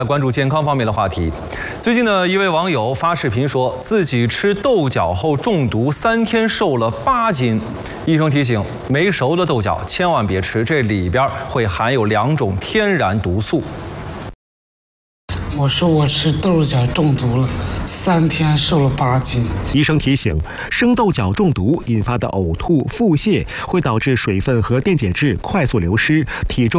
关注健康方面的话题。最近呢，一位网友发视频说自己吃豆角后中毒，3天瘦了8斤。医生提醒，没熟的豆角千万别吃，这里边会含有2种天然毒素。 我说我吃豆角中毒了，3天瘦了8斤。 医生提醒，生豆角中毒引发的呕吐、腹泻会导致水分和电解质快速流失，体重